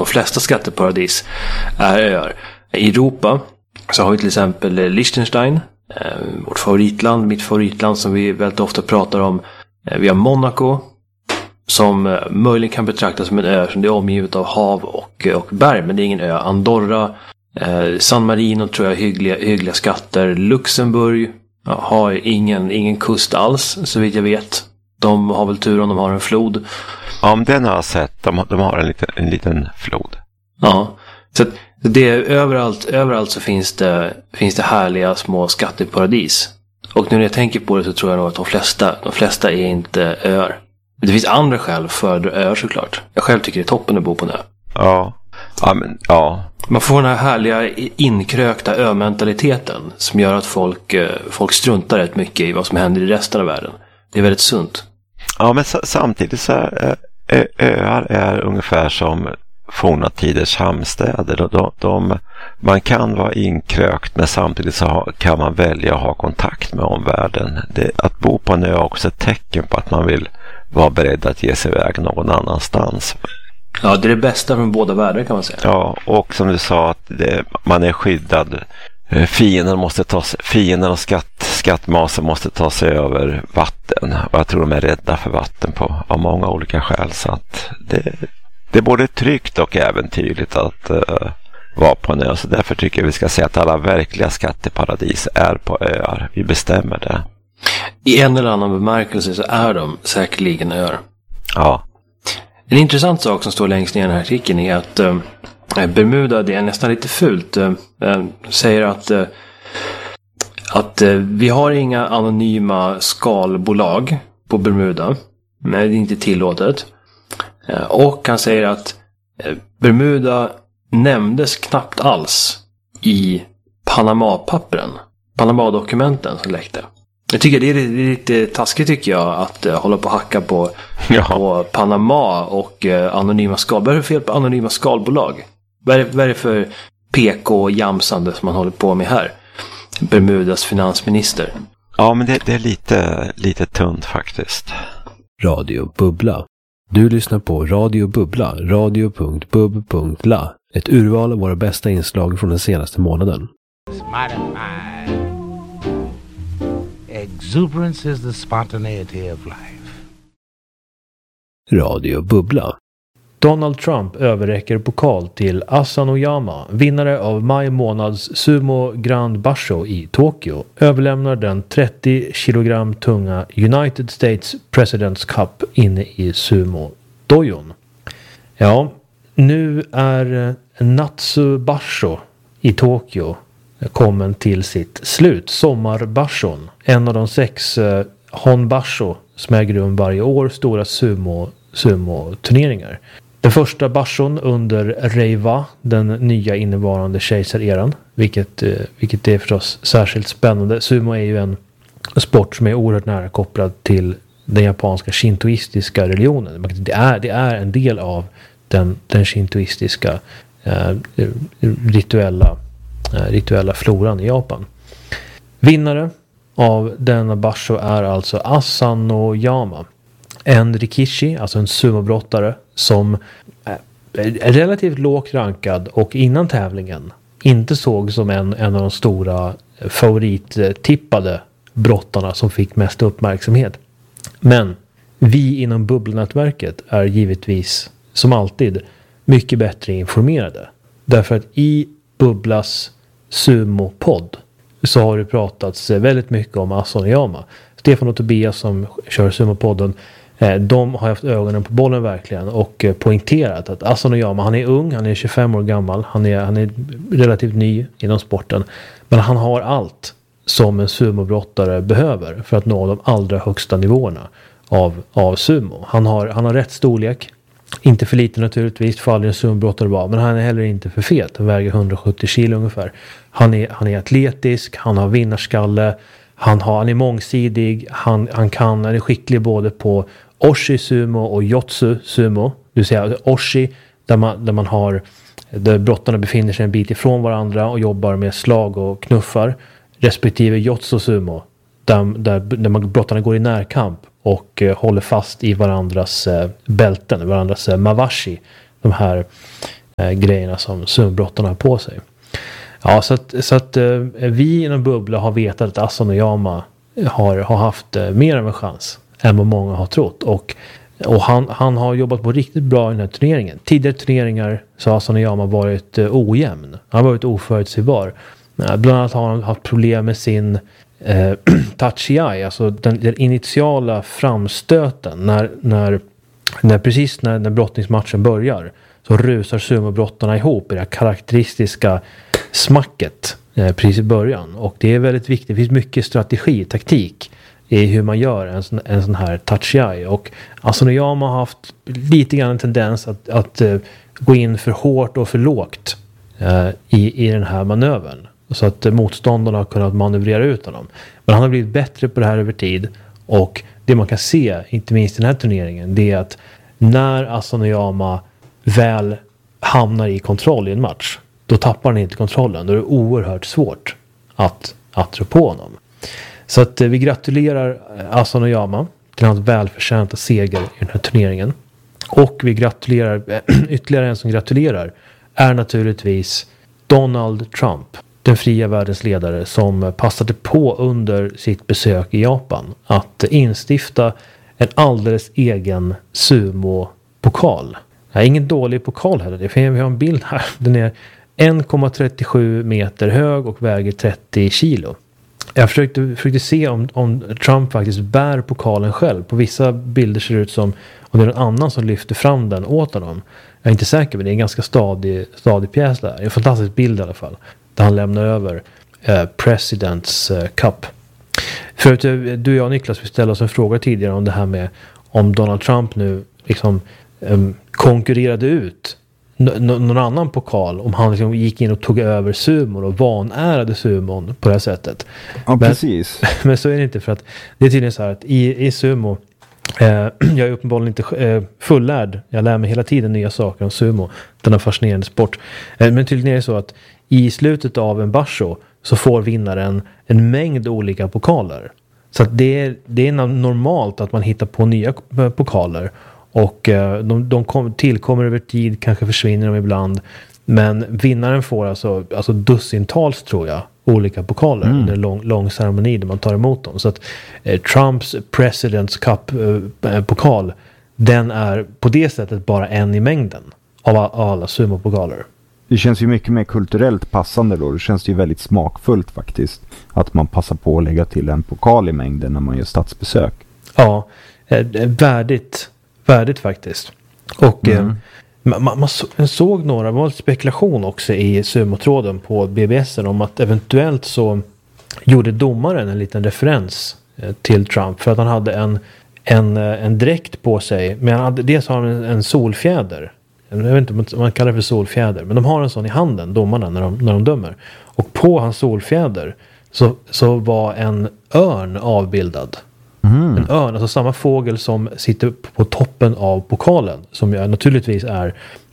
flesta skatteparadis är öar. I Europa så har vi till exempel Liechtenstein, vårt favoritland, mitt favoritland som vi väldigt ofta pratar om. Vi har Monaco som möjligen kan betraktas som en ö som det är omgivet av hav och berg, men det är ingen ö. Andorra, San Marino tror jag hyggliga skatter. Luxemburg har ingen kust alls så vitt jag vet. De har väl tur om de har en flod. Ja, men den har jag sett. De har en liten flod. Ja, så det är överallt så finns det härliga små skatteparadis. Och nu när jag tänker på det så tror jag nog att de flesta är inte öar. Det finns andra skäl för öar såklart. Jag själv tycker det är toppen att bo på en ö. Ja. Man får den här härliga inkrökta ömentaliteten som gör att folk struntar rätt mycket i vad som händer i resten av världen. Det är väldigt sunt. Ja, men samtidigt så öar är ungefär som forna tiders hamnstäder. Man kan vara inkrökt, men samtidigt så kan man välja att ha kontakt med omvärlden. Att bo på en ö är också ett tecken på att man vill vara beredd att ge sig iväg någon annanstans. Ja, det är det bästa från båda världar kan man säga. Ja, och som du sa att man är skyddad. Fienden och skattmasen måste ta sig över vatten. Och jag tror de är rädda för vatten av många olika skäl. Så att det är både tryggt och äventyrligt att vara på en ö. Så därför tycker jag vi ska säga att alla verkliga skatteparadis är på öar. Vi bestämmer det. I en eller annan bemärkelse så är de säkerligen öar. Ja. En intressant sak som står längst ner i den här artikeln är att Bermuda, det är nästan lite fult, säger att vi har inga anonyma skalbolag på Bermuda. Men det är inte tillåtet. Och han säger att Bermuda nämndes knappt alls i Panama-pappren. Panama-dokumenten som läckte. Jag tycker det är lite taskigt tycker jag att hålla på och hacka på Panama och anonyma skal. Vad är det fel på anonyma skalbolag? Vad är det för PK-jamsande som man håller på med här? Bermudas finansminister. Ja, men det är lite tunt faktiskt. Radio Bubbla. Du lyssnar på Radio Bubbla, radio.bub.la. Ett urval av våra bästa inslag från den senaste månaden. Exuberance is the spontaneity of life. Radio Bubbla. Donald Trump överräcker pokal till Asan Oyama, vinnare av maj månads Sumo Grand Basho i Tokyo, överlämnar den 30 kilogram tunga United States President's Cup inne i sumo-dojon. Ja, nu är Natsu Basho i Tokyo kommen till sitt slut. Sommarbashon, en av de 6 Honbasho som äger rum varje år, stora sumo-turneringar. Den första bashon under Reiwa, den nya innevarande kejsareran, vilket är förstås särskilt spännande. Sumo är ju en sport som är oerhört nära kopplad till den japanska shintoistiska religionen. Det är en del av den shintoistiska rituella floran i Japan. Vinnare av denna basho är alltså Asan Oyama, en rikishi, alltså en sumobrottare som är relativt lågt rankad och innan tävlingen inte såg som en av de stora favorittippade brottarna som fick mest uppmärksamhet. Men vi inom Bubblanätverket är givetvis som alltid mycket bättre informerade. Därför att i Bubblas sumo-podd så har det pratats väldigt mycket om Asan Oyama. Stefan och Tobias som kör sumo-podden, de har haft ögonen på bollen verkligen och poängterat att Asan Oyama, han är ung, han är 25 år gammal, han är relativt ny inom sporten, men han har allt som en sumobrottare behöver för att nå de allra högsta nivåerna av sumo. Han har rätt storlek, inte för lite naturligtvis, för aldrig en sumobrottare var, men han är heller inte för fet, han väger 170 kilo ungefär. Han är atletisk, han har vinnarskalle, han är mångsidig, han är skicklig både på Oshi sumo och Yotsu sumo. Det vill säga Oshi där brottarna befinner sig en bit ifrån varandra och jobbar med slag och knuffar, respektive Yotsu sumo där brottarna går i närkamp och håller fast i varandras bälten, varandras mawashi, de här grejerna som sumbrottarna har på sig. Ja, så att vi inom Bubbla har vetat att Asano Yama har haft mer av en chans än vad många har trott. Och han har jobbat på riktigt bra i den här turneringen. Tidigare turneringar så har Asano Yama varit ojämn. Han har varit oförutsägbar. Bland annat har han haft problem med sin touch-eye, alltså den initiala framstöten när brottningsmatchen börjar, så rusar sumobrottarna ihop i det här karaktäristiska smacket precis i början. Och det är väldigt viktigt. Det finns mycket strategi, taktik i hur man gör en sån här touch-eye. Och Asano Yama har haft lite grann en tendens att gå in för hårt och för lågt i den här manövern. Så att motståndarna har kunnat manövrera ut honom. Men han har blivit bättre på det här över tid. Och det man kan se, inte minst i den här turneringen, det är att när Asano Yama väl hamnar i kontroll i en match, då tappar han inte kontrollen. Då är det oerhört svårt att rå på honom. Så att vi gratulerar Asano Yama till hans välförtjänta seger i den här turneringen. Och vi gratulerar, ytterligare en som gratulerar är naturligtvis Donald Trump, den fria världens ledare, som passade på under sitt besök i Japan att instifta en alldeles egen sumo-pokal. Det är ingen dålig pokal heller. Vi har en bild här. Den är 1,37 meter hög och väger 30 kilo. Jag försökte se om Trump faktiskt bär pokalen själv. På vissa bilder ser det ut som om det är någon annan som lyfter fram den åt honom. Jag är inte säker, men det är en ganska stadig pjäs där. Det är en fantastisk bild i alla fall. Där han lämnar över President's Cup. Förut, du och jag, Niklas, vi ställde oss en fråga tidigare om det här med om Donald Trump nu liksom konkurrerade ut någon annan pokal, om han liksom gick in och tog över sumon och vanärade sumon på det här sättet. Ja, precis. Men så är det inte, för att det är tydligen så här att i sumo, jag är uppenbarligen inte fullärd. Jag lär mig hela tiden nya saker om sumo. Denna fascinerande sport. Men tydligen är det så att i slutet av en basho så får vinnaren en mängd olika pokaler. Så att det är normalt att man hittar på nya pokaler. Och de tillkommer över tid, kanske försvinner de ibland. Men vinnaren får alltså dussintals, tror jag, olika pokaler under en lång ceremoni där man tar emot dem. Så att Trumps President's Cup-pokal, den är på det sättet bara en i mängden av alla sumopokaler. Det känns ju mycket mer kulturellt passande då. Det känns ju väldigt smakfullt faktiskt att man passar på att lägga till en pokal i mängden när man gör statsbesök. Ja, värdigt faktiskt. Och man såg några, det var spekulation också i sumotråden på BBS om att eventuellt så gjorde domaren en liten referens till Trump för att han hade en dräkt på sig, men dels har han en solfjäder. Jag vet inte om man kallar det för solfjäder, men de har en sån i handen, domarna, när de dömer. Och på hans solfjäder så var en örn avbildad. En örn, alltså samma fågel som sitter på toppen av pokalen, som ju naturligtvis är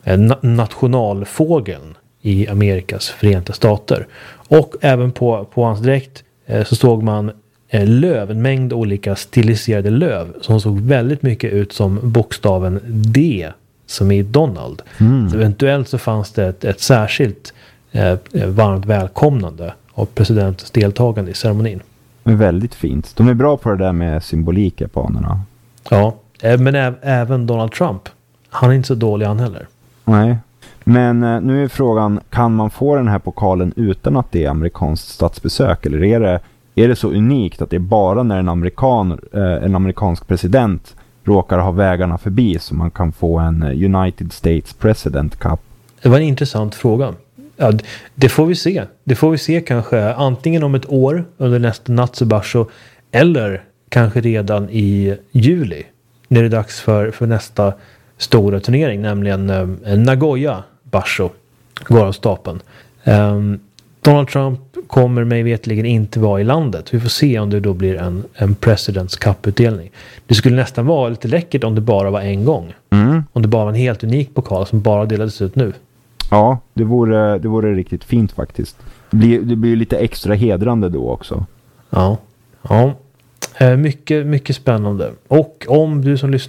nationalfågeln i Amerikas Förenta Stater. Och även på hans dräkt så såg man löv, en mängd olika stiliserade löv som såg väldigt mycket ut som bokstaven D, som i Donald. Så eventuellt så fanns det ett särskilt varmt välkomnande av presidentens deltagande i ceremonin. Men väldigt fint. De är bra på det där med symbolik, japanerna. Ja, men även Donald Trump. Han är inte så dålig han heller. Nej. Men nu är frågan, kan man få den här pokalen utan att det är amerikanskt statsbesök? Eller är det så unikt att det är bara när en amerikansk president råkar ha vägarna förbi så man kan få en United States President Cup? Det var en intressant fråga. Ja, det får vi se. Det får vi se kanske antingen om ett år under nästa Natsubasho eller kanske redan i juli när det är dags för nästa stora turnering, nämligen Nagoya Basho går av stapeln. Donald Trump kommer mig vetligen inte vara i landet. Vi får se om det då blir en President's Cup-utdelning. Det skulle nästan vara lite läckert om det bara var en gång. Om det bara var en helt unik pokal som bara delades ut nu. Ja, det vore riktigt fint faktiskt. Det blir lite extra hedrande då också. Ja. Mycket, mycket spännande. Och om du som lyssnar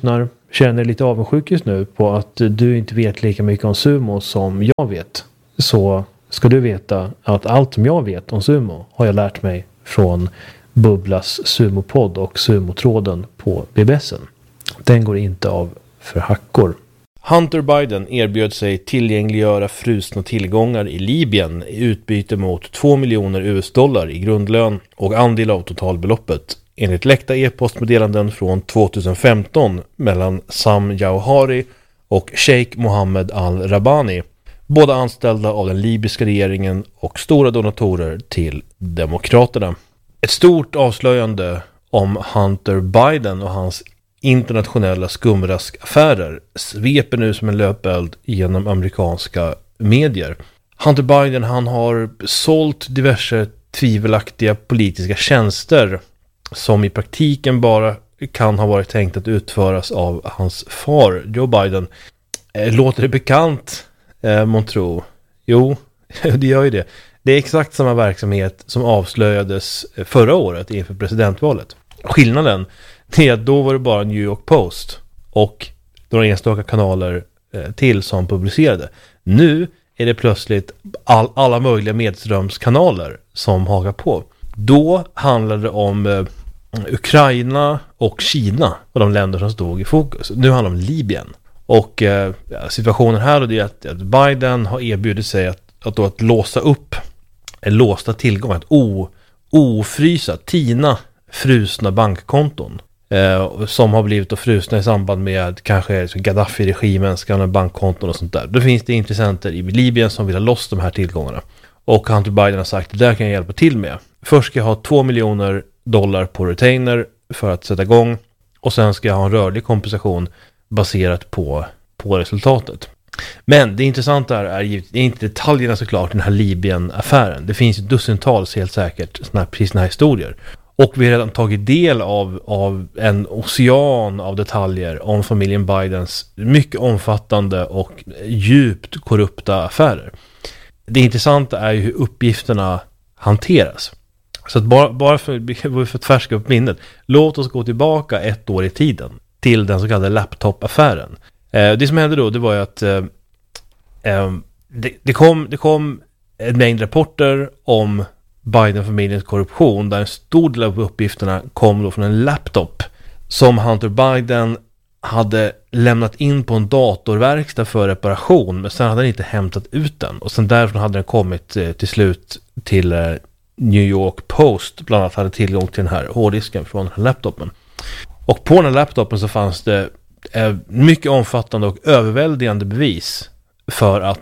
känner lite avundsjuk just nu på att du inte vet lika mycket om sumo som jag vet, så ska du veta att allt som jag vet om sumo har jag lärt mig från Bubblas sumopodd och sumotråden på BBSen. Den går inte av för hackor. Hunter Biden erbjöd sig tillgängliggöra frusna tillgångar i Libyen i utbyte mot 2 miljoner US-dollar i grundlön och andel av totalbeloppet. Enligt läckta e-postmeddelanden från 2015 mellan Sam Jauhari och Sheikh Mohammed al-Rabani, båda anställda av den libyska regeringen och stora donatorer till demokraterna. Ett stort avslöjande om Hunter Biden och hans internationella skumraskaffärer sveper nu som en löpeld genom amerikanska medier. Hunter Biden, han har sålt diverse tvivelaktiga politiska tjänster som i praktiken bara kan ha varit tänkt att utföras av hans far, Joe Biden. Låter det bekant, Montro? Jo, det gör ju det. Det är exakt samma verksamhet som avslöjades förra året inför presidentvalet. Skillnaden är att då var det bara New York Post och några enstaka kanaler till som publicerade. Nu är det plötsligt alla möjliga medströmskanaler som hakar på. Då handlade det om Ukraina och Kina och de länder som stod i fokus. Nu handlar det om Libyen. Och situationen här är att Biden har erbjudit sig att låsa upp låsta tillgångar, att ofrysa, tina frusna bankkonton som har blivit frusna i samband med kanske Gaddafi-regimens gamla bankkonton och sånt där. Då finns det intressenter i Libyen som vill ha loss de här tillgångarna. Och Hunter Biden har sagt, det där kan jag hjälpa till med. Först ska jag ha 2 miljoner dollar på retainer för att sätta igång, och sen ska jag ha en rörlig kompensation baserat på resultatet. Men det intressanta är inte detaljerna såklart, den här Libyen-affären. Det finns ju dussintals helt säkert såna här historier. Och vi har redan tagit del av en ocean av detaljer om familjen Bidens mycket omfattande och djupt korrupta affärer. Det intressanta är ju hur uppgifterna hanteras. Så att bara för att färska upp minnet, låt oss gå tillbaka 1 år i tiden till den så kallade laptop-affären. Det som hände då, det var ju att det kom en mängd rapporter om Biden-familjens korruption, där en stor del av uppgifterna kom då från en laptop som Hunter Biden hade lämnat in på en datorverkstad för reparation, men sen hade han inte hämtat ut den, och sen därifrån hade den kommit till slut till New York Post, bland annat hade tillgång till den här hårddisken från den här laptopen. Och på den här laptopen så fanns det mycket omfattande och överväldigande bevis för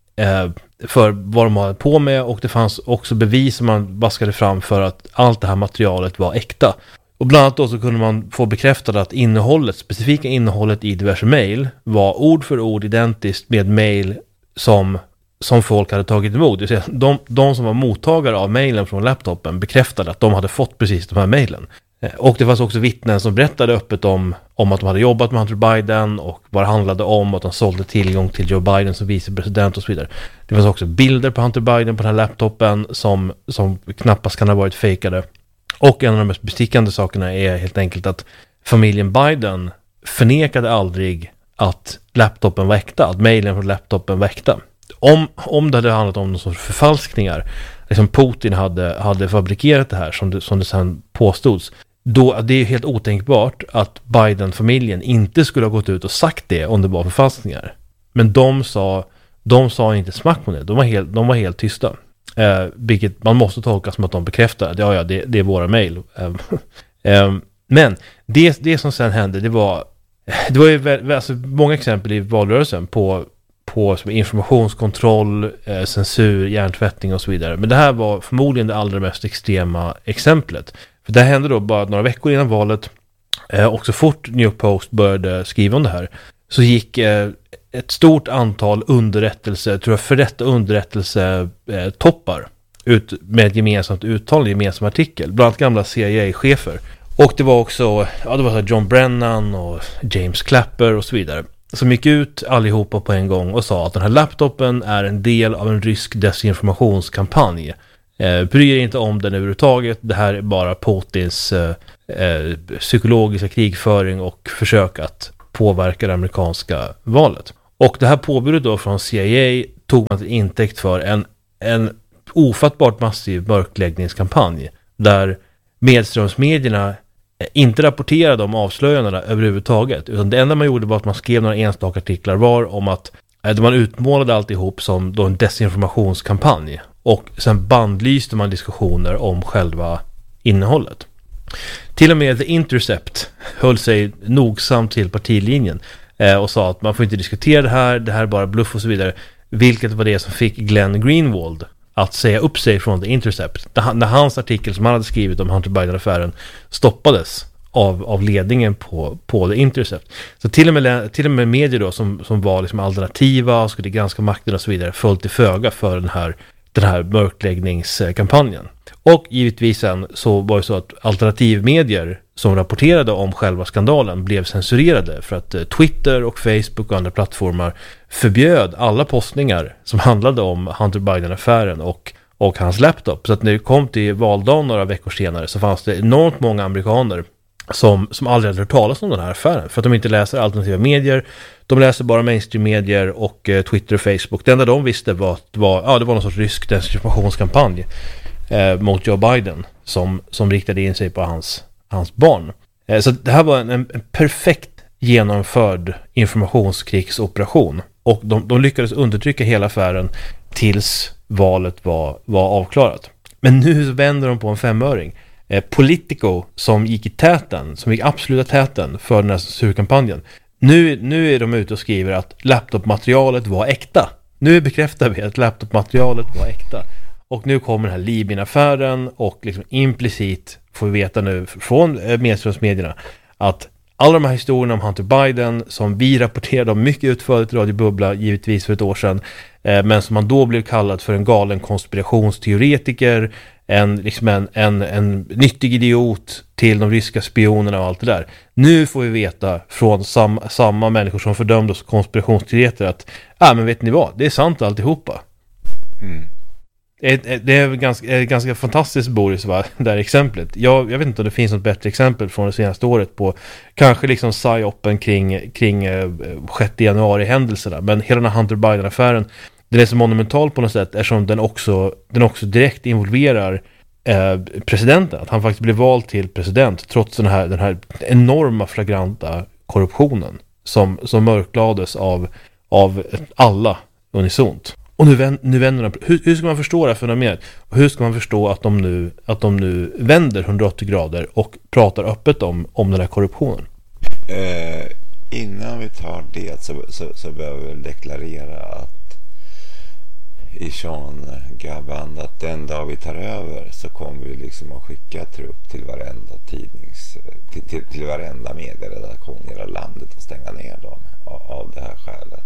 vad de hade på med, och det fanns också bevis som man baskade fram för att allt det här materialet var äkta. Och bland annat då så kunde man få bekräftat att specifika innehållet i diverse mejl var ord för ord identiskt med mejl som folk hade tagit emot. Det vill säga, de som var mottagare av mejlen från laptopen bekräftade att de hade fått precis de här mejlen. Och det fanns också vittnen som berättade öppet om att de hade jobbat med Hunter Biden och vad det handlade om, att de sålde tillgång till Joe Biden som vicepresident och så vidare. Det fanns också bilder på Hunter Biden på den här laptopen som knappast kan ha varit fejkade. Och en av de mest bestickande sakerna är helt enkelt att familjen Biden förnekade aldrig att laptopen var äkta, att mejlen från laptopen var äkta. Om det hade handlat om någon sorts förfalskningar, liksom Putin hade fabrikerat det här som det sen påstods, då det är helt otänkbart att Biden-familjen inte skulle ha gått ut och sagt det om det var förfalskningar. Men de sa inte smack på det. De var helt tysta. Vilket man måste tolka som att de bekräftar att det är våra mejl. Men det som sen hände, det var ju alltså många exempel i valrörelsen på informationskontroll, censur, hjärntvättning och så vidare. Men det här var förmodligen det allra mest extrema exemplet. För det hände då bara några veckor innan valet, och så fort New York Post började skriva om det här, så gick ett stort antal underrättelsetoppar ut med ett gemensamt uttal, en gemensam artikel, bland annat gamla CIA-chefer. Och det var också det var John Brennan och James Clapper och så vidare, som gick ut allihopa på en gång och sa att den här laptopen är en del av en rysk desinformationskampanj. Bryr inte om den överhuvudtaget. Det här är bara Putins psykologiska krigföring och försök påverka det amerikanska valet. Och det här påbudet då från CIA tog man till intäkt för en ofattbart massiv mörkläggningskampanj där medströmsmedierna inte rapporterade om avslöjandena överhuvudtaget, utan det enda man gjorde var att man skrev några enstaka artiklar var om att man utmålade alltihop som då en desinformationskampanj, och sen bandlyste man diskussioner om själva innehållet. Till och med The Intercept höll sig nogsamt till partilinjen och sa att man får inte diskutera det här är bara bluff och så vidare, vilket var det som fick Glenn Greenwald att säga upp sig från The Intercept. När hans artikel som han hade skrivit om Hunter Biden-affären stoppades av ledningen på The Intercept. Så till och med medier då som var liksom alternativa och skulle granska makten och så vidare föll till föga för den här mörkläggningskampanjen. Och givetvis sen så var det så att alternativmedier som rapporterade om själva skandalen blev censurerade för att Twitter och Facebook och andra plattformar förbjöd alla postningar som handlade om Hunter Biden-affären och hans laptop. Så att när det kom till valdagen några veckor senare så fanns det enormt många amerikaner som aldrig hade hört talas om den här affären, för att de inte läser alternativa medier. De läser bara mainstream-medier och Twitter och Facebook. Det enda de visste var att det var någon sorts rysk desinformationskampanj mot Joe Biden som riktade in sig på hans barn. Så det här var en perfekt genomförd informationskrigsoperation, och de lyckades undertrycka hela affären tills valet var avklarat. Men nu vänder de på en 5-öring. Politico som gick absoluta täten för den här censurkampanjen. Nu är de ute och skriver att laptopmaterialet var äkta. Nu bekräftar vi att laptopmaterialet var äkta. Och nu kommer den här Libyen-affären, och liksom implicit får vi veta nu från medströmsmedierna att alla de här historierna om Hunter Biden som vi rapporterade om mycket utförligt i Radio Bubbla givetvis för ett år sedan, men som man då blev kallad för en galen konspirationsteoretiker, en nyttig idiot till de ryska spionerna och allt det där. Nu får vi veta från samma människor som fördömde oss konspirationsteoretiker att men vet ni vad, det är sant alltihopa. Det är ganska fantastiskt, Boris, va? Det här exemplet. Jag vet inte om det finns något bättre exempel från det senaste året på kanske liksom psyopen kring 6 januari-händelserna, men hela den här Hunter Biden-affären, den är så monumental på något sätt eftersom den också direkt involverar presidenten, att han faktiskt blev vald till president trots den här enorma flagranta korruptionen som mörklades av alla unisont. Och nu vänder de. Hur ska man förstå det här fenomenet? Och hur ska man förstå att de nu vänder 180 grader och pratar öppet om den här korruptionen? Innan vi tar det så behöver vi deklarera att i Sean Gaband att den dag vi tar över så kommer vi liksom att skicka trupp till varenda till varenda medieredaktion i hela landet och stänga ner dem av det här skälet.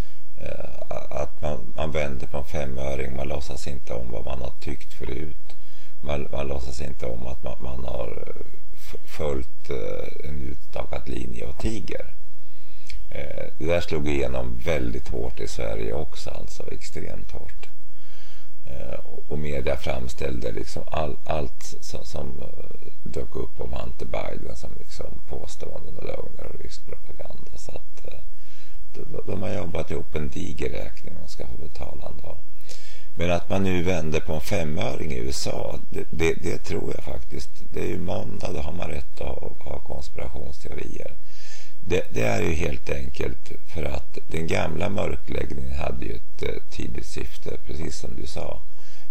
Att man vänder på en 5-öring, man låtsas inte om vad man har tyckt förut, man låtsas inte om att man har följt en utstakad linje och tiger. Det där slog igenom väldigt hårt i Sverige också, alltså extremt hårt. Och media framställde liksom allt som dök upp om Hunter Biden som liksom påståenden och lögner och rysk propaganda. Så att de har jobbat ihop en diger räkning och ska få betala en dag. Men att man nu vänder på en 5-öring i USA, det tror jag faktiskt. Det är ju måndag, då har man rätt att ha konspirationsteorier. Det är ju helt enkelt för att den gamla mörkläggningen hade ju ett tydligt syfte, precis som du sa.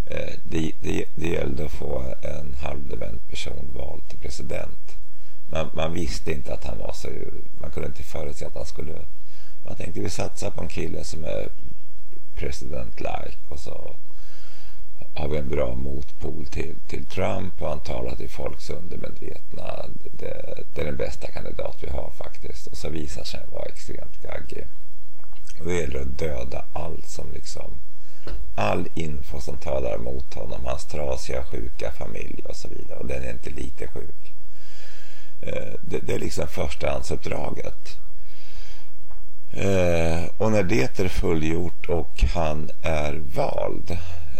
Det gällde att få en halvdement person vald till president. Man visste inte att han var så, man kunde inte förutse att han skulle. Man tänkte vi satsar på en kille som är president-like, och så har vi en bra motpol till Trump, och han talar till folks undermedvetna. Det är den bästa kandidat vi har faktiskt. Och så visar sig vara extremt gaggig. Och det gäller att döda allt som liksom, all info som talar emot honom, hans trasiga, sjuka familj och så vidare. Och den är inte lite sjuk. Det är liksom förstahandsuppdraget. Och när det är fullgjort och han är vald,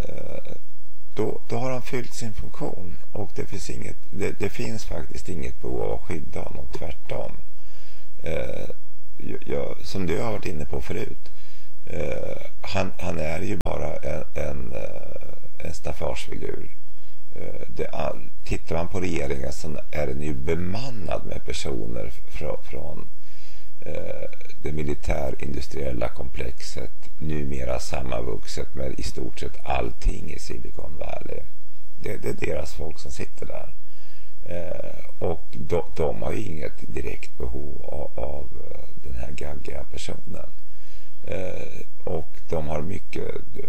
då har han fyllt sin funktion, och det finns faktiskt inget behov av att skydda honom, tvärtom. som du har varit inne på förut, han är ju bara en staffageffigur. Tittar man på regeringen så är den ju bemannad med personer från det militärindustriella komplexet, numera sammanvuxet med i stort sett allting i Silicon Valley. Det är deras folk som sitter där. Och de har ju inget direkt behov av den här gaggiga personen. Och de har mycket,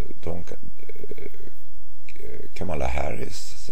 Kamala Harris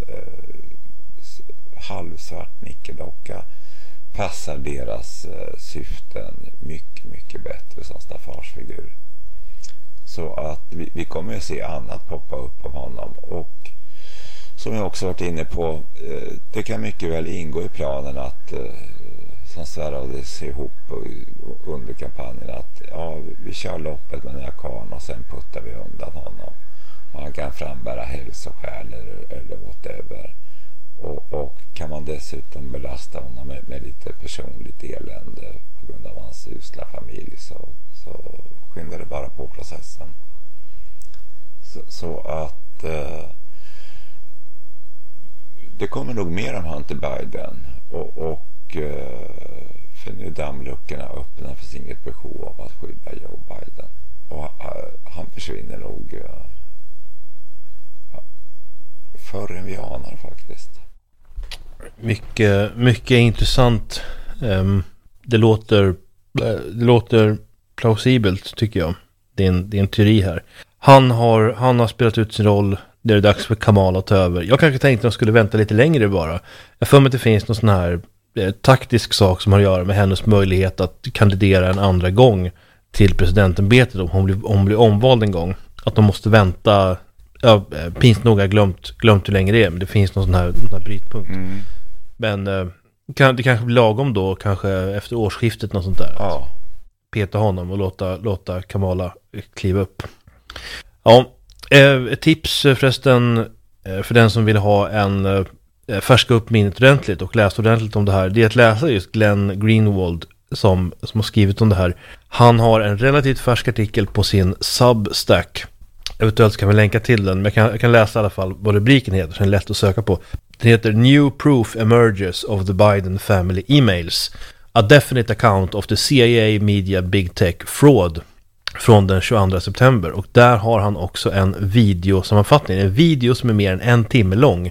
halvsvart nickedocka passar deras syften mycket bättre som staffagefigur. Så att vi kommer att se annat poppa upp av honom, och som jag också varit inne på, det kan mycket väl ingå i planen att som svärades ihop under kampanjen att vi kör loppet med den här karln och sen puttar vi undan honom och han kan frambära hälsoskäl eller whatever, och kan man dessutom belasta honom med lite personligt elände på grund av hans usla familj, så skyndar det bara på processen. Så att det kommer nog mer om Hunter Biden, och för nu är dammluckorna öppna, för inget behov av att skydda Joe Biden, och han försvinner nog förr än vi anar faktiskt. Mycket intressant. Det låter plausibelt, tycker jag. Det är en teori här. Han har spelat ut sin roll. Det är dags för Kamala att ta över. Jag kanske tänkte att de skulle vänta lite längre bara. Jag får mig att det finns någon sån här taktisk sak som har att göra med hennes möjlighet att kandidera en andra gång till presidentämbetet om hon blir omvald en gång. Att de måste vänta. Pinst nog har glömt hur länge det är, men det finns någon sån här brytpunkt. Men det kanske blir lagom då, kanske efter årsskiftet något sånt där. Ja. Peta honom och låta Kamala kliva upp. Ja, ett tips förresten för den som vill ha en färska upp minnet ordentligt och läsa ordentligt om det här, det är att läsa just Glenn Greenwald som har skrivit om det här. Han har en relativt färsk artikel på sin Substack. Eventuellt kan vi länka till den, men jag kan läsa i alla fall vad rubriken heter, så den är lätt att söka på. Den heter New Proof Emerges of the Biden Family Emails, A Definite Account of the CIA Media Big Tech Fraud, från den 22 september. Och där har han också en videosammanfattning, en video som är mer än 1 timme lång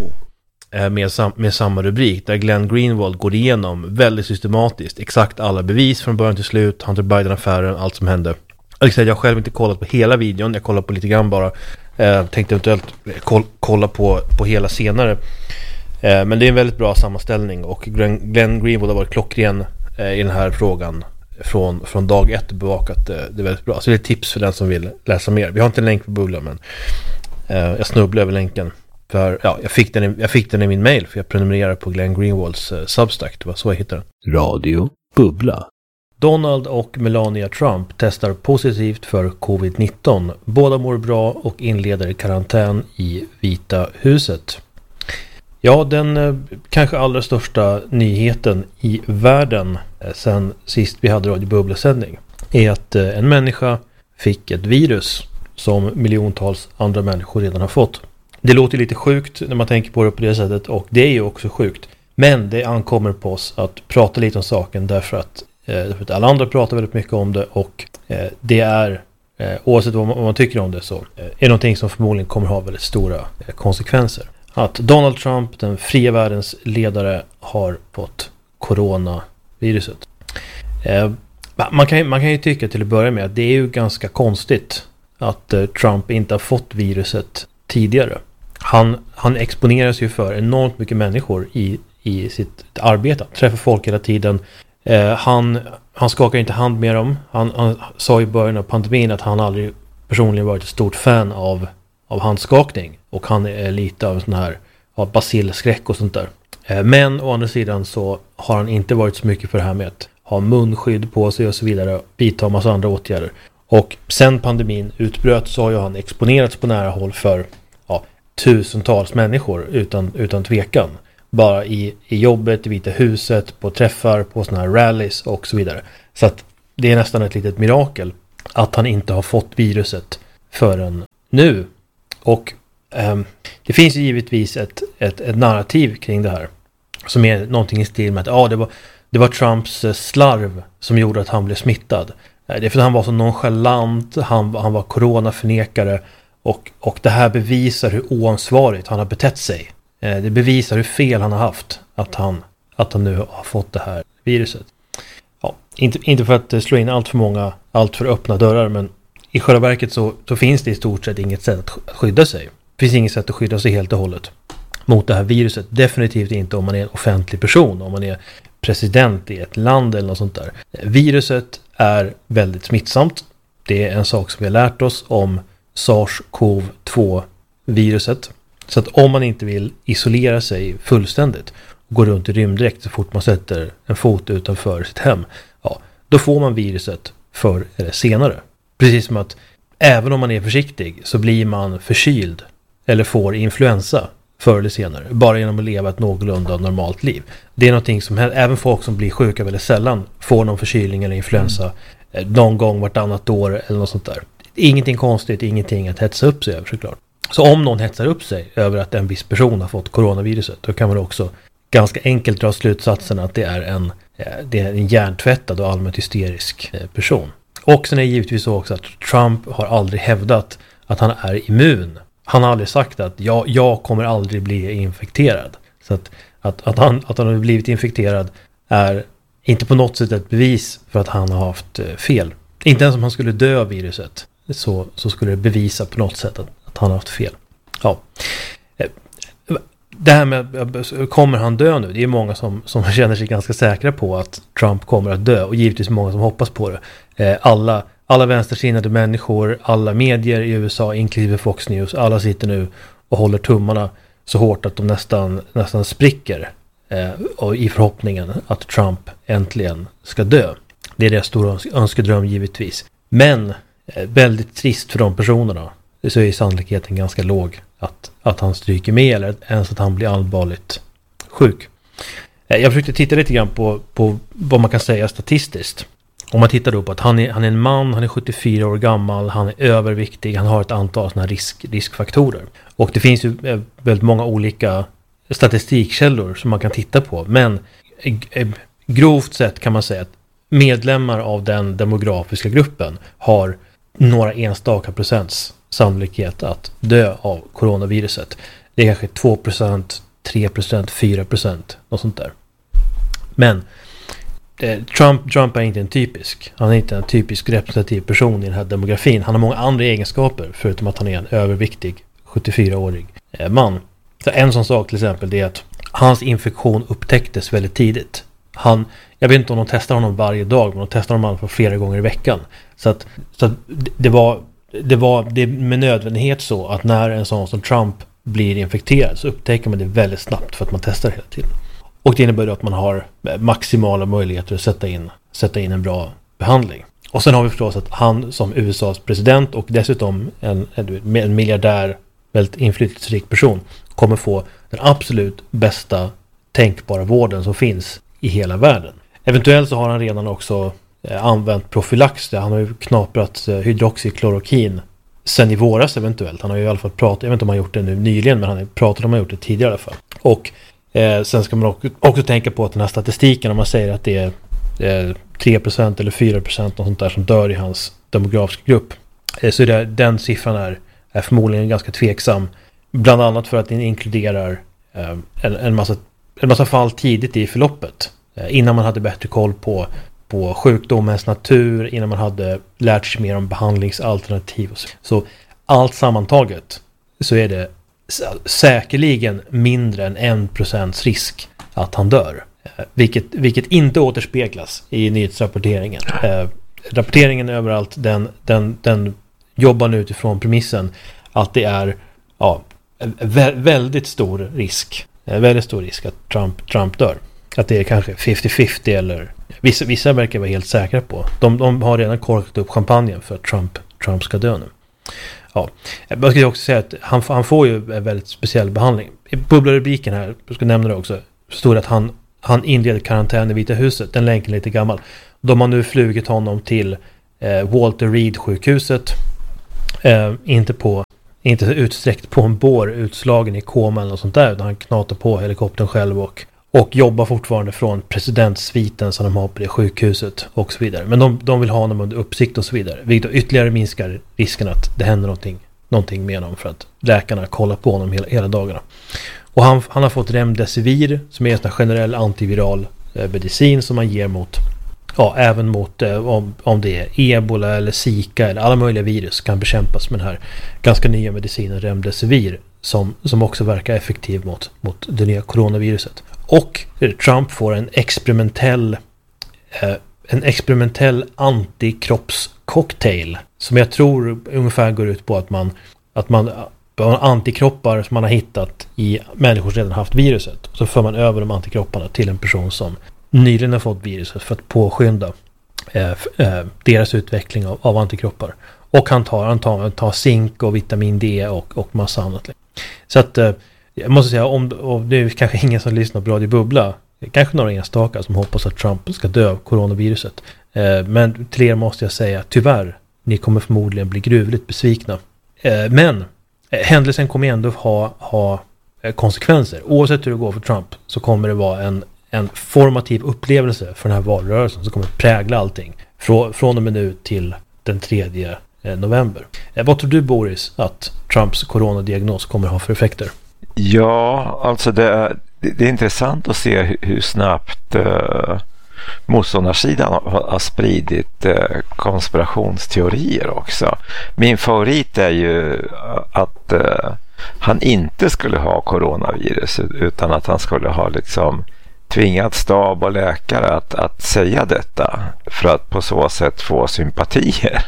med samma rubrik, där Glenn Greenwald går igenom väldigt systematiskt exakt alla bevis från början till slut, Hunter Biden-affären, allt som hände. Jag har själv inte kollat på hela videon, jag kollar på lite grann bara. Tänkte eventuellt kolla på hela senare. Men det är en väldigt bra sammanställning, och Glenn Greenwald har varit klockren i den här frågan från dag 1 bevakat. Det är väldigt bra. Så det är ett tips för den som vill läsa mer. Vi har inte en länk på Bubblan, men jag snubblade över länken. För jag fick den i min mail, för jag prenumererar på Glenn Greenwalds Substack. Det var så jag hittade den. Radio Bubbla. Donald och Melania Trump testar positivt för covid-19. Båda mår bra och inleder karantän i Vita huset. Ja, den kanske allra största nyheten i världen sen sist vi hade Radio Bubbla-sändning är att en människa fick ett virus som miljontals andra människor redan har fått. Det låter lite sjukt när man tänker på det på det sättet, och det är ju också sjukt. Men det ankommer på oss att prata lite om saken, därför att alla andra pratar väldigt mycket om det, och det är, oavsett vad man tycker om det, så är det någonting som förmodligen kommer ha väldigt stora konsekvenser. Att Donald Trump, den fria världens ledare, har fått coronaviruset. Man kan ju tycka till att börja med att det är ju ganska konstigt att Trump inte har fått viruset tidigare. Han exponeras ju för enormt mycket människor i sitt arbete. Han träffar folk hela tiden. Han skakar inte hand med dem. Han sa i början av pandemin att han aldrig personligen varit ett stort fan av handskakning. Och han är lite av en sån här basilskräck och sånt där. Men å andra sidan så har han inte varit så mycket för det här med att ha munskydd på sig och så vidare. Vidta en massa andra åtgärder. Och sen pandemin utbröt så har ju han exponerats på nära håll för tusentals människor utan tvekan. Bara i jobbet, i Vita huset, på träffar, på såna här rallies och så vidare. Så att det är nästan ett litet mirakel att han inte har fått viruset förrän nu. Och det finns ju givetvis ett narrativ kring det här som är någonting i stil med att det var Trumps slarv som gjorde att han blev smittad. Det är för att han var så nonchalant, han var coronaförnekare och det här bevisar hur oansvarigt han har betett sig. Det bevisar hur fel han har haft att han nu har fått det här viruset. Ja, inte för att slå in allt för öppna dörrar, men i själva verket så finns det i stort sett inget sätt att skydda sig. Det finns inget sätt att skydda sig helt och hållet mot det här viruset. Definitivt inte om man är en offentlig person, om man är president i ett land eller något sånt där. Viruset är väldigt smittsamt. Det är en sak som vi har lärt oss om SARS-CoV-2-viruset. Så att om man inte vill isolera sig fullständigt och gå runt i rymddräkt så fort man sätter en fot utanför sitt hem, ja, då får man viruset förr eller senare. Precis som att även om man är försiktig så blir man förkyld eller får influensa förr eller senare, bara genom att leva ett någorlunda normalt liv. Det är någonting som även folk som blir sjuka väldigt sällan får någon förkylning eller influensa någon gång vartannat år eller något sånt där. Ingenting konstigt, ingenting att hetsa upp sig över såklart. Så om någon hetsar upp sig över att en viss person har fått coronaviruset, då kan man också ganska enkelt dra slutsatsen att det är en hjärntvättad och allmänt hysterisk person. Och sen är det givetvis så också att Trump har aldrig hävdat att han är immun. Han har aldrig sagt att jag kommer aldrig bli infekterad. Så att han har blivit infekterad är inte på något sätt ett bevis för att han har haft fel. Inte ens om han skulle dö av viruset så skulle det bevisa på något sätt att han har haft fel. Ja. Det här med kommer han dö nu? Det är många som känner sig ganska säkra på att Trump kommer att dö, och givetvis många som hoppas på det. Alla vänstersinnade människor, alla medier i USA inklusive Fox News, alla sitter nu och håller tummarna så hårt att de nästan spricker och i förhoppningen att Trump äntligen ska dö. Det är deras stora önskedröm givetvis. Men väldigt trist för de personerna, så är sannolikheten ganska låg att han stryker med eller ens att han blir allvarligt sjuk. Jag försökte titta lite grann på vad man kan säga statistiskt. Om man tittar då på att han är en man, han är 74 år gammal, han är överviktig, han har ett antal såna här riskfaktorer. Och det finns ju väldigt många olika statistikkällor som man kan titta på. Men grovt sett kan man säga att medlemmar av den demografiska gruppen har några enstaka procents sannolikhet att dö av coronaviruset. Det är kanske 2%, 3%, 4%, något sånt där. Men Trump är inte han är inte en typisk representativ person i den här demografin. Han har många andra egenskaper förutom att han är en överviktig 74-årig man. Så en sån sak till exempel, det är att hans infektion upptäcktes väldigt tidigt. Jag vet inte om de testar honom varje dag, men de testar honom för flera gånger i veckan. Så att det var med nödvändighet så att när en sån som Trump blir infekterad så upptäcker man det väldigt snabbt för att man testar hela tiden. Och det innebär att man har maximala möjligheter att sätta in en bra behandling. Och sen har vi förstås att han som USAs president och dessutom en miljardär, väldigt inflytelserik person, kommer få den absolut bästa tänkbara vården som finns i hela världen. Eventuellt så har han redan också använt profylax. Han har ju knaprat hydroxyklorokin sen i våras eventuellt. Han har ju i alla fall pratat, jag vet inte om han har gjort det nu nyligen, men han har pratat om att han har gjort det tidigare i alla fall. Och sen ska man också tänka på att den här statistiken, om man säger att det är 3% eller 4% och sånt där som dör i hans demografiska grupp, så den siffran är förmodligen ganska tveksam. Bland annat för att den inkluderar en massa fall tidigt i förloppet. Innan man hade bättre koll på sjukdomens natur, innan man hade lärt sig mer om behandlingsalternativ. Så allt sammantaget så är det säkerligen mindre än 1% risk att han dör. Vilket inte återspeglas i nyhetsrapporteringen. Rapporteringen överallt, den jobbar nu utifrån premissen att det är väldigt stor risk att Trump dör. Att det är kanske 50-50 eller vissa verkar vara helt säkra på. De har redan korkat upp champagnen för att Trump ska dö nu. Ja, jag ska också säga att han får ju en väldigt speciell behandling. I bubblarubriken här, jag ska nämna det också, står det att han inleder karantän i Vita huset. Den länken är lite gammal. De har nu flugit honom till Walter Reed-sjukhuset. Inte utsträckt på en bår, utslagen i koma eller något sånt där. Utan han knatar på helikoptern själv och jobbar fortfarande från presidentsviten som de har på det sjukhuset och så vidare. Men de vill ha honom under uppsikt och så vidare. Vilket ytterligare minskar risken att det händer någonting med honom för att läkarna kollar på honom hela dagarna. Och han har fått Remdesivir som är en generell antiviral medicin som man ger mot, även mot om det är Ebola eller Zika eller alla möjliga virus kan bekämpas med den här ganska nya medicinen Remdesivir som också verkar effektiv mot det nya coronaviruset. Och Trump får en experimentell antikroppscocktail som jag tror ungefär går ut på att man antikroppar som man har hittat i människor som redan haft viruset. Så för man över de antikropparna till en person som nyligen har fått viruset för att påskynda deras utveckling av antikroppar. Och han tar zink och vitamin D och massa annat. Så att jag måste säga, om det är kanske ingen som lyssnar på Radio Bubbla, kanske några enstaka som hoppas att Trump ska dö av coronaviruset. Men till er måste jag säga, tyvärr, ni kommer förmodligen bli gruvligt besvikna. Men händelsen kommer ändå ha konsekvenser. Oavsett hur det går för Trump så kommer det vara en formativ upplevelse för den här valrörelsen som kommer prägla allting. Från och med nu till den 3 november. Vad tror du, Boris, att Trumps coronadiagnos kommer ha för effekter? Ja, alltså det är intressant att se hur snabbt motståndarsidan har spridit konspirationsteorier också. Min favorit är ju att han inte skulle ha coronavirus utan att han skulle ha liksom tvingat stab och läkare att säga detta för att på så sätt få sympatier.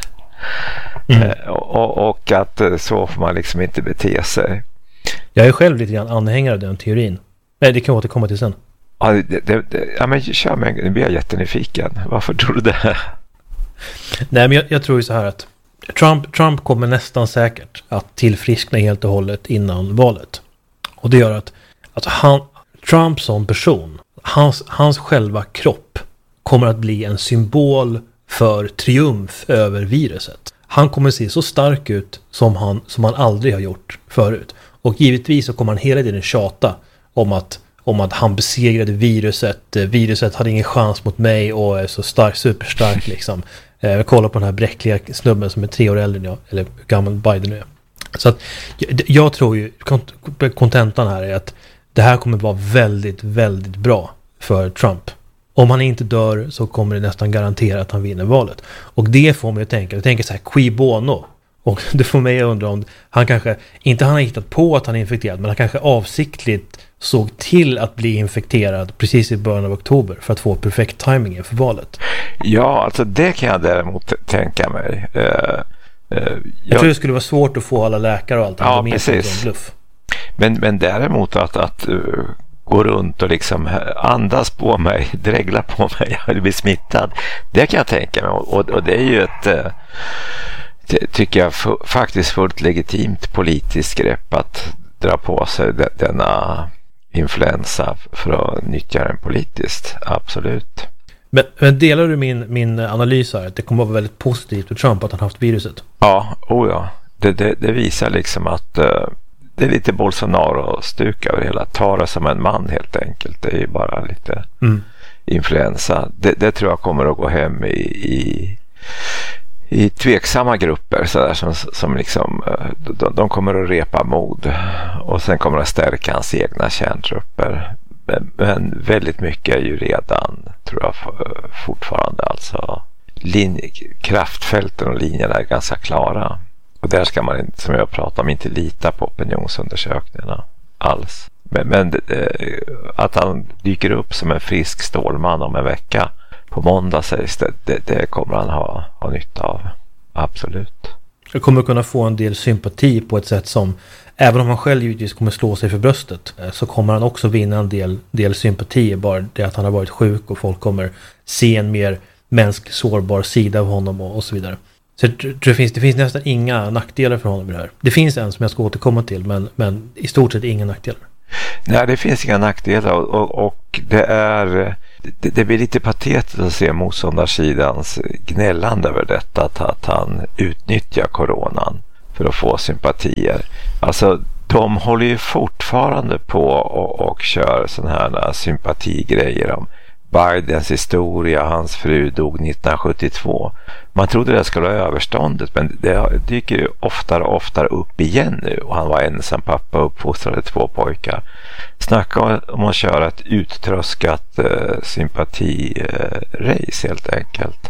Och att så får man liksom inte bete sig. Jag är själv lite grann anhängare av den teorin. Nej, det kan återkomma till sen. Ja, men kör med, nu blir jag jättenyfiken. Varför tror du det? Nej, men jag tror ju så här att Trump kommer nästan säkert att tillfriskna helt och hållet innan valet. Och det gör att Trump som person, hans själva kropp kommer att bli en symbol för triumf över viruset. Han kommer se så stark ut som han aldrig har gjort förut. Och givetvis så kommer han hela tiden tjata om att han besegrade viruset. Viruset hade ingen chans mot mig och är så stark, superstark liksom. Jag kollar på den här bräckliga snubben som är 3 år äldre än jag, eller hur gammal Biden nu är. Så att jag tror ju, kontentan här är att det här kommer vara väldigt, väldigt bra för Trump. Om han inte dör så kommer det nästan garantera att han vinner valet. Och det får mig att tänka. Jag tänker så här, qui bono. Och det får mig att undra om han kanske, inte han har hittat på att han är infekterad, men han kanske avsiktligt såg till att bli infekterad precis i början av oktober för att få perfekt timing för valet. Ja, alltså det kan jag däremot tänka mig. Jag tror det skulle vara svårt att få alla läkare och allt. Ja, precis. Men däremot att gå runt och liksom andas på mig, dregla på mig och bli smittad, det kan jag tänka mig. Och det är ju ett tycker jag faktiskt fullt legitimt politiskt grepp att dra på sig denna influensa för att nyttja den politiskt, absolut. Men delar du min analys här att det kommer att vara väldigt positivt för Trump att han haft viruset? Ja, ja. Det visar liksom att det är lite Bolsonaro-stuk över hela. Ta det som en man helt enkelt. Det är ju bara lite influensa. Det tror jag kommer att gå hem i tveksamma grupper så där, som liksom de kommer att repa mod och sen kommer att stärka hans egna kärntrupper. Men väldigt mycket är ju redan, tror jag, fortfarande alltså kraftfälten och linjerna är ganska klara. Och där ska man inte, som jag pratar om, inte lita på opinionsundersökningarna alls. Men att han dyker upp som en frisk stålman om en vecka på måndag sägs det kommer han ha nytta av. Absolut. Jag kommer kunna få en del sympati på ett sätt som, även om han själv givetvis kommer slå sig för bröstet, så kommer han också vinna en del sympati, bara det att han har varit sjuk och folk kommer se en mer mänsklig sårbar sida av honom och så vidare. Så det finns nästan inga nackdelar för honom i det här. Det finns en som jag ska återkomma till, men i stort sett inga nackdelar. Nej, det finns inga nackdelar och det det blir lite patetiskt att se motståndarsidans gnällande över detta, att han utnyttjar coronan för att få sympatier. Alltså de håller ju fortfarande på och kör sådana här sympatigrejer om Bidens historia, hans fru dog 1972. Man trodde det skulle vara överståndet, men det dyker ju oftare och oftare upp igen nu. Och han var ensam pappa och uppfostrade 2 pojkar. Snacka om att köra ett uttröskat sympatirace helt enkelt.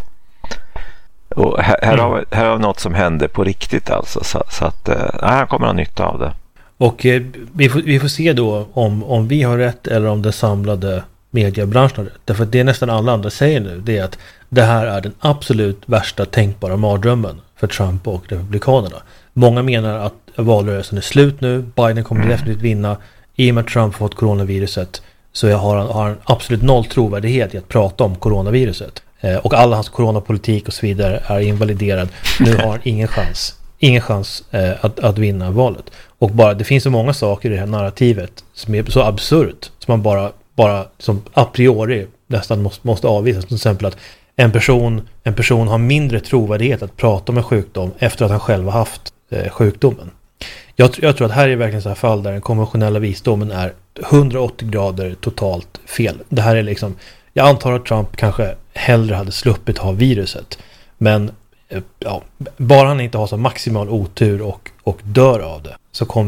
Och här har något som hände på riktigt alltså. Så att han kommer att ha nytta av det. Och vi får se då om vi har rätt eller om den samlade mediebranschen har rätt. Därför att det nästan alla andra säger nu, det är att det här är den absolut värsta tänkbara mardrömmen för Trump och Republikanerna. Många menar att valrörelsen är slut nu. Biden kommer definitivt vinna. I och med att Trump fått coronaviruset så har han absolut noll trovärdighet i att prata om coronaviruset. Och all hans coronapolitik och så vidare är invaliderad. Nu har han ingen chans att vinna valet. Och det finns så många saker i det här narrativet som är så absurt som man bara som a priori nästan måste avvisas. Till exempel att en person har mindre trovärdighet att prata om en sjukdom efter att han själv har haft sjukdomen. Jag tror att här är verkligen så här fall där den konventionella visdomen är 180 grader totalt fel. Det här är liksom, jag antar att Trump kanske hellre hade sluppit ha viruset. Men ja, bara han inte har så maximal otur och dör av det, så kommer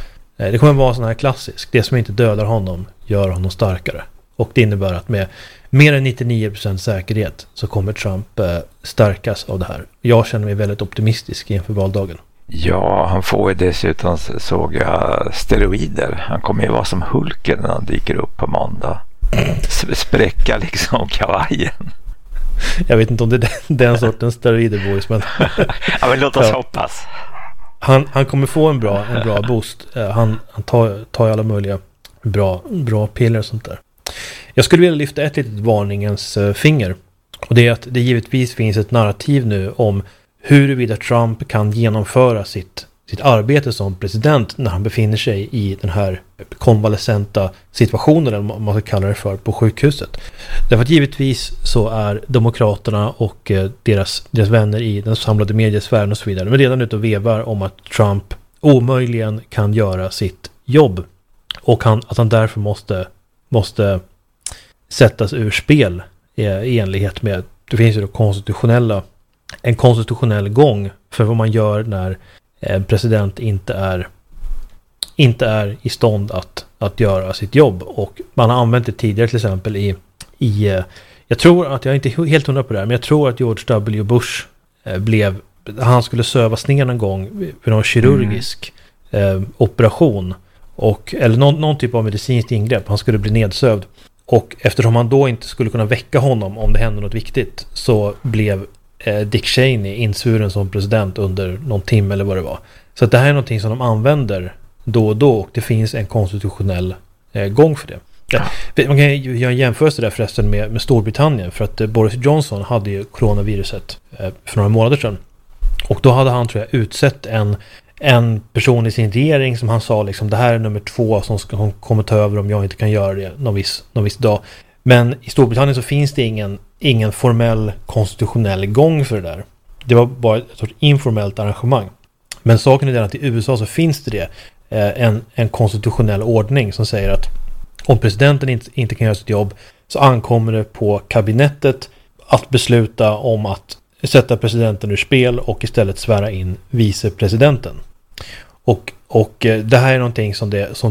det kommer vara sån här klassisk. Det som inte dödar honom gör honom starkare. Och det innebär att med mer än 99% säkerhet så kommer Trump stärkas av det här. Jag känner mig väldigt optimistisk inför valdagen. Ja, han får ju dessutom, såg jag, steroider. Han kommer ju vara som Hulken när han dyker upp på måndag. Spräcka liksom kavajen. Jag vet inte om det är den sortens steroider, boys, men ja, men låt oss hoppas. Han kommer få en bra boost. Han tar alla möjliga bra piller och sånt där. Jag skulle vilja lyfta ett litet varningens finger. Och det är att det givetvis finns ett narrativ nu om huruvida Trump kan genomföra sitt arbete som president när han befinner sig i den här konvalescenta situationen, eller vad man ska kalla det för, på sjukhuset. Därför att givetvis så är demokraterna och deras vänner i den samlade mediesfären och så vidare, men redan ute och vevar om att Trump omöjligen kan göra sitt jobb och att han därför måste sättas ur spel i enlighet med, det finns ju då en konstitutionell gång för vad man gör när en president inte är i stånd att göra sitt jobb. Och man har använt det tidigare till exempel i jag tror att, jag är inte helt hundra på det här, men jag tror att George W. Bush han skulle sövas ner någon gång för någon kirurgisk operation eller någon typ av medicinskt ingrepp. Han skulle bli nedsövd. Och eftersom man då inte skulle kunna väcka honom om det hände något viktigt, så blev Dick Cheney insvuren som president under någon timme eller vad det var. Så att det här är någonting som de använder då och då, och det finns en konstitutionell gång för det. Man kan ju göra en jämförelse där förresten med Storbritannien, för att Boris Johnson hade ju coronaviruset för några månader sedan. Och då hade han, tror jag, utsett en person i sin regering som han sa liksom, det här är nummer 2 som kommer ta över om jag inte kan göra det någon viss dag. Men i Storbritannien så finns det ingen formell konstitutionell gång för det där. Det var bara ett sorts informellt arrangemang. Men saken är den att i USA så finns det en konstitutionell ordning som säger att om presidenten inte kan göra sitt jobb, så ankommer det på kabinettet att besluta om att sätta presidenten ur spel och istället svära in vicepresidenten. Och det här är någonting som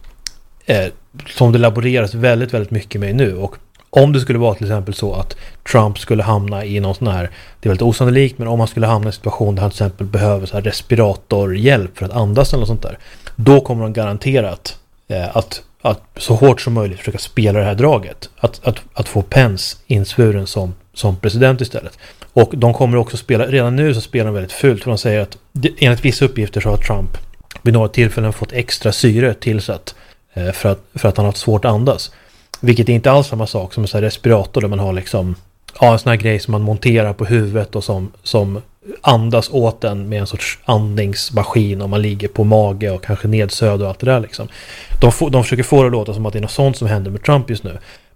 det laboreras väldigt, väldigt mycket med nu. Och om det skulle vara till exempel så att Trump skulle hamna i någon sån här, det är väldigt osannolikt, men om han skulle hamna i en situation där han till exempel behöver så här respiratorhjälp för att andas eller något sånt där, då kommer de garanterat att så hårt som möjligt försöka spela det här draget. Att få Pence insvuren som president istället. Och de kommer också spela, redan nu så spelar de väldigt fult, för de säger att enligt vissa uppgifter så har Trump vid några tillfällen fått extra syre tillsatt för att han har svårt att andas. Vilket är inte alls samma sak som en sån här respirator där man har liksom en sån här grej som man monterar på huvudet och som andas åt en med en sorts andningsmaskin om man ligger på mage och kanske nedsövd och allt det där liksom. De försöker få det att låta som att det är något sånt som händer med Trump just nu.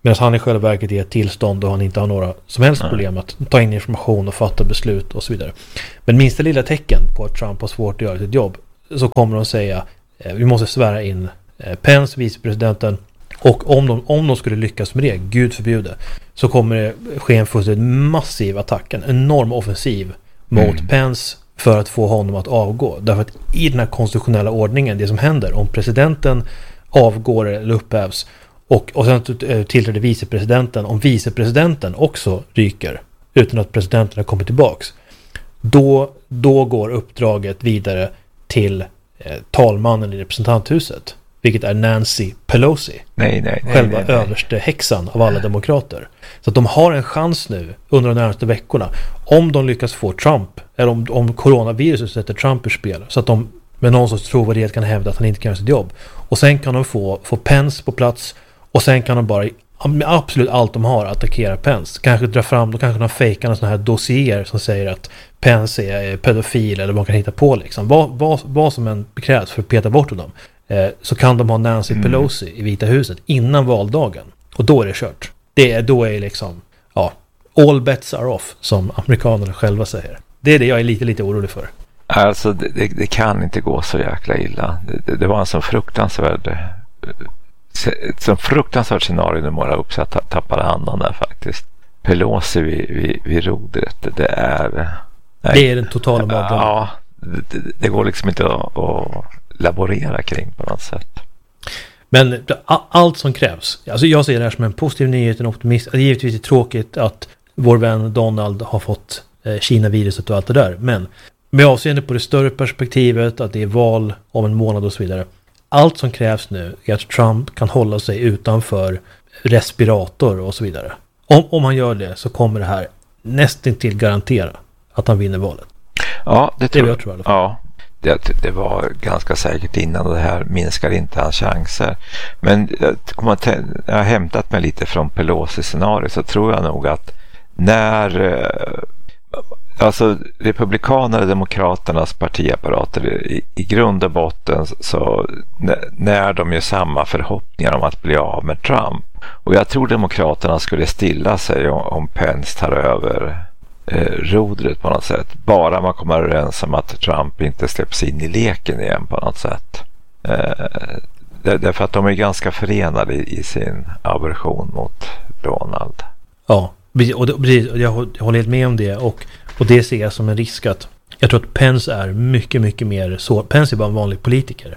Medan han i själva verket är ett tillstånd då han inte har några som helst problem att ta in information och fatta beslut och så vidare. Men minsta lilla tecken på att Trump har svårt att göra sitt jobb, så kommer de säga vi måste svära in Pence, vicepresidenten, och om de skulle lyckas med det, Gud förbjude, så kommer det ske en fullständigt massiv attack, en enorm offensiv mot Pence för att få honom att avgå. Därför att i den här konstitutionella ordningen, det som händer om presidenten avgår eller upphävs och sen tillträder vicepresidenten, om vicepresidenten också ryker utan att presidenten har kommit tillbaks, då går uppdraget vidare till talmannen i representanthuset, vilket är Nancy Pelosi. Själva överste häxan av alla demokrater. Så att de har en chans nu under de närmaste veckorna, om de lyckas få Trump, eller om coronaviruset sätter Trump ur spel, så att de med någon sorts trovärdighet kan hävda att han inte kan göra sitt jobb. Och sen kan de få Pence på plats, och sen kan de bara med absolut allt de har attackera Pence. Kanske dra fram, då kanske de fejkar en sån här dossier som säger att Pence är pedofil, eller vad man kan hitta på liksom. Vad som än krävs för att peta bort dem. Så kan de ha Nancy Pelosi i Vita huset innan valdagen. Och då är det kört. Då är liksom, all bets are off, som amerikanerna själva säger. Det är det jag är lite orolig för. Alltså det kan inte gå så jäkla illa. Det var en sån fruktansvärt scenario när måla upp så att tappade andan där faktiskt. Pelosi vid rodret, det är den totala mardrömmen. Ja, det går liksom inte att laborera kring på något sätt. Men allt som krävs, alltså jag ser det här som en positiv nyhet, en optimist. Det är givetvis tråkigt att vår vän Donald har fått Kina-viruset och allt det där, men med avseende på det större perspektivet, att det är val om en månad och så vidare, allt som krävs nu är att Trump kan hålla sig utanför respirator och så vidare. Om han gör det, så kommer det här nästan till garantera att han vinner valet. Ja, det tror jag. Ja, det var ganska säkert innan, och det här minskar inte hans chanser. Men jag har hämtat mig lite från Pelosi-scenario, så tror jag nog att när alltså republikaner och demokraternas partiapparater i grund och botten, så när de gör samma förhoppningar om att bli av med Trump, och jag tror demokraterna skulle stilla sig om Pence tar över rodret på något sätt, bara man kommer överens om att Trump inte släpps in i leken igen på något sätt. Därför att de är ganska förenade i sin aversion mot Donald. Ja, och jag håller helt med om det, och det ser jag som en risk, att jag tror att Pence är mycket, mycket mer så. Pence är bara en vanlig politiker.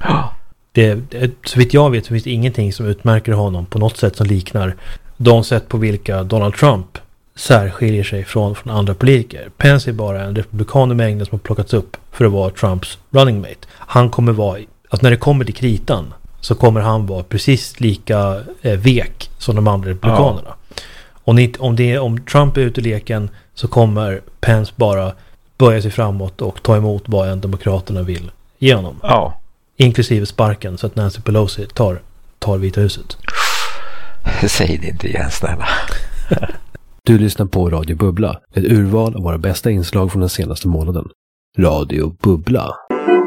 Så vitt jag vet så finns det ingenting som utmärker honom på något sätt som liknar de sätt på vilka Donald Trump särskiljer sig från andra politiker. Pence är bara en republikan i mängden som har plockats upp för att vara Trumps running mate. Han kommer vara, alltså när det kommer till kritan, så kommer han vara precis lika vek som de andra republikanerna. Om Trump är ute i leken, så kommer Pence bara böja sig framåt och ta emot vad en demokraterna vill ge honom. Ja. Inklusive sparken, så att Nancy Pelosi tar Vita huset. Säg det inte igen, snälla. Du lyssnar på Radio Bubbla, ett urval av våra bästa inslag från den senaste månaden. Radio Bubbla.